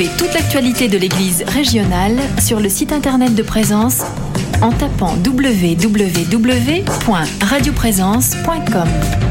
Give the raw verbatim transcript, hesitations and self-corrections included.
Retrouvez toute l'actualité de l'Église régionale sur le site internet de Présence en tapant w w w point radio présence point com.